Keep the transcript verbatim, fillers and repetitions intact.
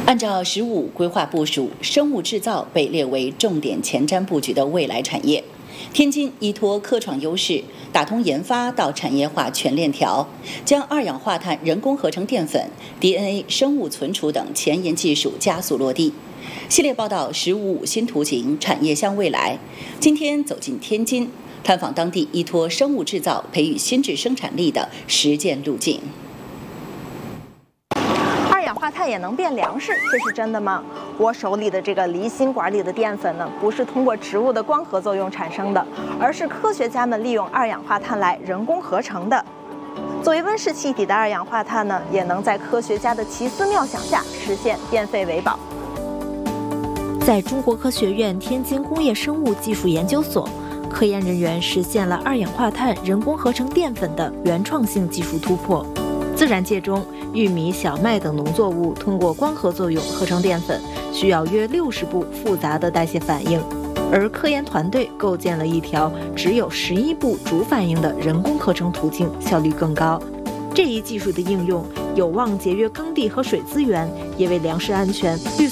按照“十五”规划部署，生物制造被列为重点前瞻布局的未来产业。天津依托科创优势，打通研发到产业化全链条，将二氧化碳人工合成淀粉、D N A 生物存储等前沿技术加速落地。系列报道“十五五”新图形，产业向未来。今天走进天津，探访当地依托生物制造培育新质生产力的实践路径。 二氧化碳也能变粮食，这是真的吗？我手里的这个离心管里的淀粉呢，不是通过植物的光合作用产生的，而是科学家们利用二氧化碳来人工合成的。作为温室气体的二氧化碳呢，也能在科学家的奇思妙想下实现变废为宝。 在中国科学院天津工业生物技术研究所，科研人员实现了二氧化碳人工合成淀粉的原创性技术突破。自然界中，玉米、小麦等农作物通过光合作用合成淀粉，需要约六十步复杂的代谢反应，而科研团队构建了一条只有十一步主反应的人工合成途径，效率更高。这一技术的应用有望节约耕地和水资源，也为粮食安全、绿